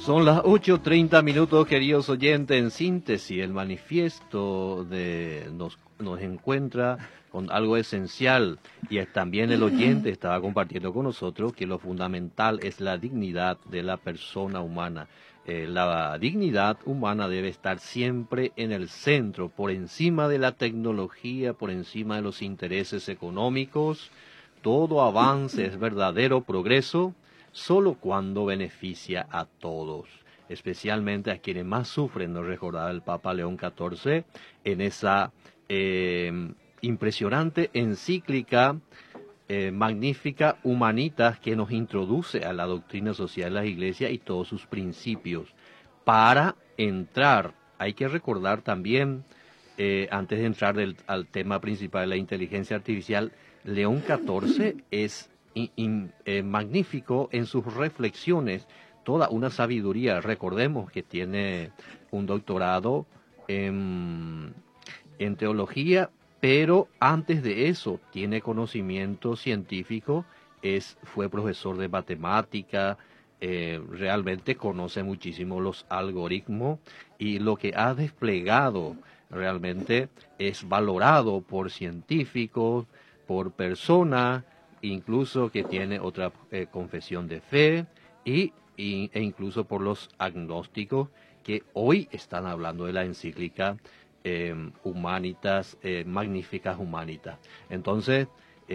Son las 8:30, queridos oyentes. En síntesis, el manifiesto nos encuentra con algo esencial, y también el oyente estaba compartiendo con nosotros que lo fundamental es la dignidad de la persona humana. La dignidad humana debe estar siempre en el centro, por encima de la tecnología, por encima de los intereses económicos. Todo avance es verdadero progreso solo cuando beneficia a todos, especialmente a quienes más sufren. Nos recordaba el Papa León XIV en esa impresionante encíclica magnífica Humanitas, que nos introduce a la doctrina social de la Iglesia y todos sus principios. Para entrar, hay que recordar también, antes de entrar al tema principal de la inteligencia artificial, León XIV es magnífico en sus reflexiones, toda una sabiduría. Recordemos que tiene un doctorado en teología, pero antes de eso tiene conocimiento científico, fue profesor de matemática, realmente conoce muchísimo los algoritmos, y lo que ha desplegado realmente es valorado por científicos, por personas, incluso que tiene otra confesión de fe, e incluso por los agnósticos que hoy están hablando de la encíclica Humanitas, Magnificas Humanitas. Entonces,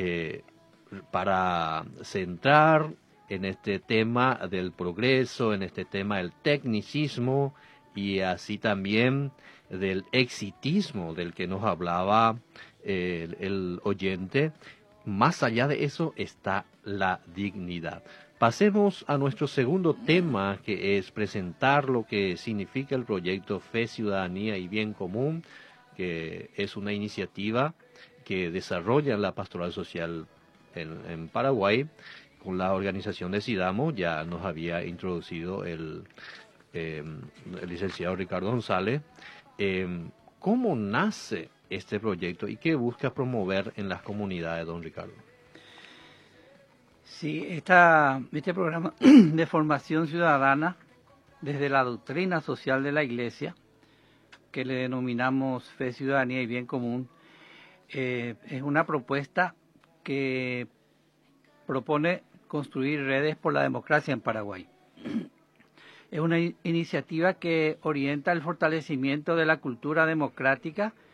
para centrar en este tema del progreso, en este tema del tecnicismo y así también del exitismo del que nos hablaba el oyente, más allá de eso está la dignidad. Pasemos a nuestro segundo tema, que es presentar lo que significa el proyecto Fe, Ciudadanía y Bien Común, que es una iniciativa que desarrolla la Pastoral Social en Paraguay con la organización de SIDAMO. Ya nos había introducido el licenciado Ricardo González. ¿Cómo nace este proyecto y qué busca promover en las comunidades, don Ricardo? Sí, este programa de formación ciudadana desde la doctrina social de la Iglesia, que le denominamos Fe, Ciudadanía y Bien Común, es una propuesta que propone construir redes por la democracia en Paraguay. Es una iniciativa que orienta el fortalecimiento de la cultura democrática